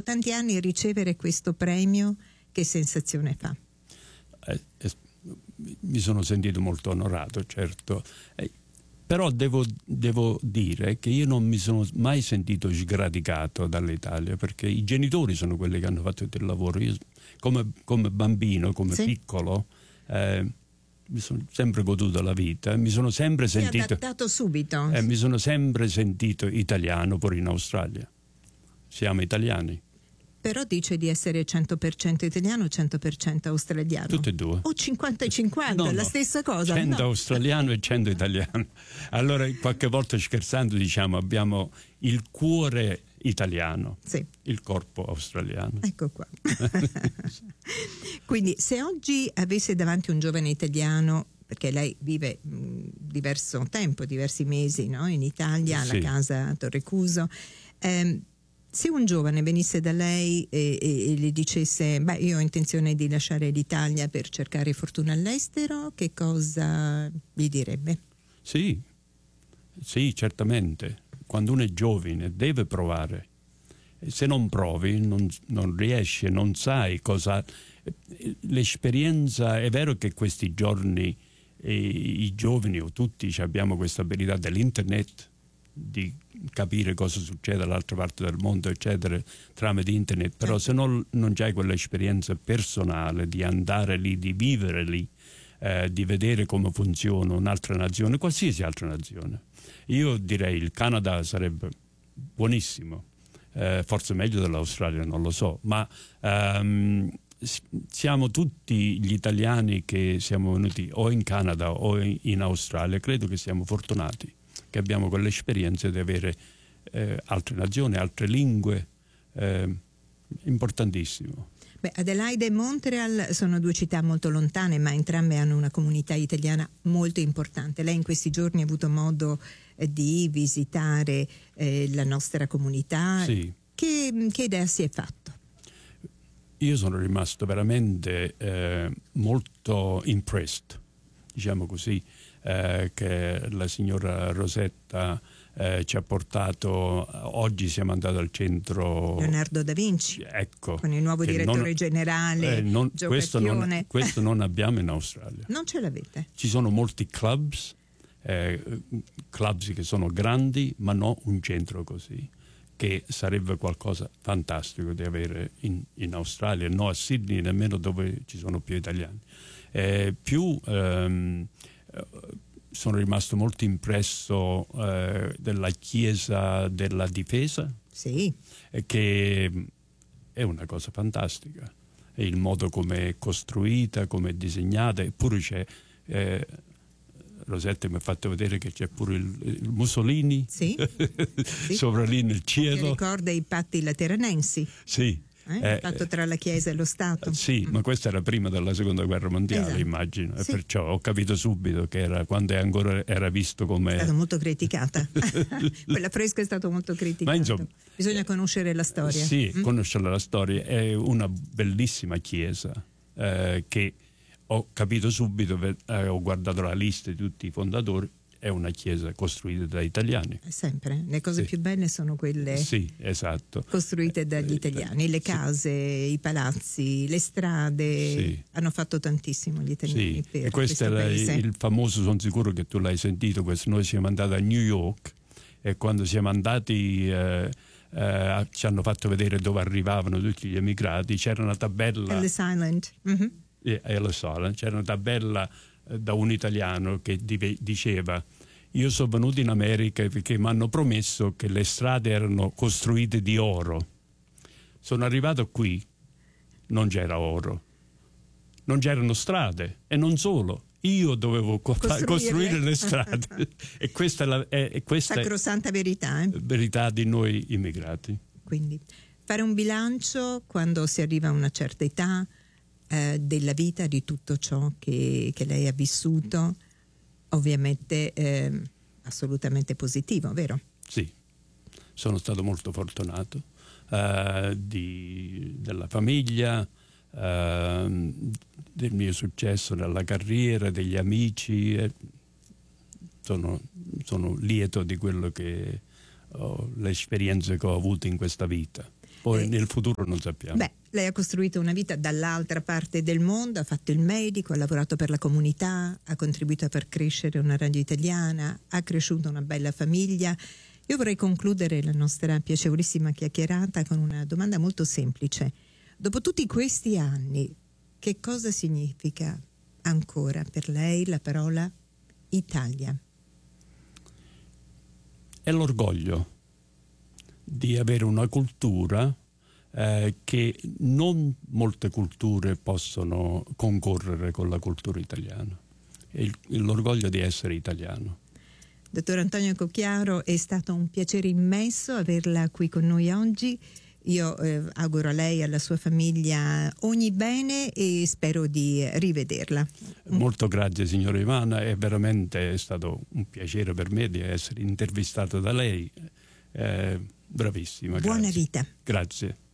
tanti anni ricevere questo premio, che sensazione fa? Mi sono sentito molto onorato, certo. Però devo dire che io non mi sono mai sentito sgraticato dall'Italia, perché i genitori sono quelli che hanno fatto tutto il lavoro. Io come bambino, come piccolo, mi sono sempre goduto la vita, mi sono sempre sentito adattato subito. Mi sono sempre sentito italiano pure in Australia. Siamo italiani. Però dice di essere 100% italiano o 100% australiano? Tutte e due. O 50 e 50, la stessa cosa. 100 australiano e 100 italiano. Allora qualche volta scherzando diciamo abbiamo il cuore italiano, il corpo australiano. Ecco qua. Quindi se oggi avesse davanti un giovane italiano, perché lei vive diverso tempo, diversi mesi, no? In Italia, alla casa a Torrecuso, se un giovane venisse da lei e le dicesse io ho intenzione di lasciare l'Italia per cercare fortuna all'estero, che cosa gli direbbe? Sì, certamente. Quando uno è giovane deve provare. Se non provi non riesci, non sai cosa. L'esperienza, è vero che questi giorni i giovani o tutti abbiamo questa abilità dell'internet, di capire cosa succede dall'altra parte del mondo eccetera tramite internet, però se non c'hai quell'esperienza personale di andare lì, di vivere lì, di vedere come funziona un'altra nazione, qualsiasi altra nazione, io direi il Canada sarebbe buonissimo, forse meglio dell'Australia, non lo so, ma siamo tutti gli italiani che siamo venuti o in Canada o in Australia, credo che siamo fortunati che abbiamo quell'esperienza di avere altre nazioni, altre lingue, importantissimo. Adelaide e Montreal sono due città molto lontane, ma entrambe hanno una comunità italiana molto importante. Lei in questi giorni ha avuto modo di visitare la nostra comunità. Sì. Che idea si è fatto? Io sono rimasto veramente molto impressed, diciamo così, che la signora Rosetta ci ha portato. Oggi siamo andati al centro Leonardo da Vinci, ecco, con il nuovo direttore generale questo non abbiamo in Australia. Non ce l'avete? Ci sono molti clubs che sono grandi, ma non un centro così, che sarebbe qualcosa fantastico di avere in Australia, no a Sydney nemmeno, dove ci sono più italiani. Sono rimasto molto impresso della chiesa della difesa, che è una cosa fantastica, e il modo come è costruita, come è disegnata, eppure c'è Rosetta mi ha fatto vedere che c'è pure il Mussolini sopra lì nel cielo, che ricorda i patti lateranensi. Il patto tra la Chiesa e lo Stato. Ma questa era prima della Seconda Guerra Mondiale, immagino, e perciò ho capito subito che era quando ancora era visto come... È stata molto criticata. Quella fresca è stata molto criticata. Ma insomma, bisogna conoscere la storia. Conoscere la storia. È una bellissima chiesa che ho capito subito, ho guardato la lista di tutti i fondatori, è una chiesa costruita da italiani. Sempre, le cose più belle sono quelle costruite dagli italiani, le case, i palazzi, le strade, hanno fatto tantissimo gli italiani per e questo è il famoso, sono sicuro che tu l'hai sentito, noi siamo andati a New York e quando siamo andati ci hanno fatto vedere dove arrivavano tutti gli emigrati, c'era una tabella Ellis Island. Ellis Island, c'era una tabella da un italiano che diceva: io sono venuto in America perché mi hanno promesso che le strade erano costruite di oro. Sono arrivato qui, non c'era oro, non c'erano strade, e non solo, io dovevo costruire le strade. E questa è sacrosanta verità, verità di noi immigrati. Quindi fare un bilancio quando si arriva a una certa età della vita, di tutto ciò che lei ha vissuto, ovviamente assolutamente positivo, vero? Sì, sono stato molto fortunato della famiglia, del mio successo nella carriera, degli amici, sono lieto di quello che le esperienze che ho avuto in questa vita. Poi nel futuro non sappiamo. Beh, lei ha costruito una vita dall'altra parte del mondo, ha fatto il medico, ha lavorato per la comunità, ha contribuito a far crescere una radio italiana, ha cresciuto una bella famiglia. Io vorrei concludere la nostra piacevolissima chiacchierata con una domanda molto semplice. Dopo tutti questi anni, che cosa significa ancora per lei la parola Italia? È l'orgoglio di avere una cultura che non molte culture possono concorrere con la cultura italiana. È l'orgoglio di essere italiano. Dottor Antonio Cocchiaro, è stato un piacere immenso averla qui con noi oggi. Io auguro a lei e alla sua famiglia ogni bene e spero di rivederla. Molto grazie signora Ivana, è veramente stato un piacere per me di essere intervistato da lei. Bravissima. Buona grazie. vita. Grazie.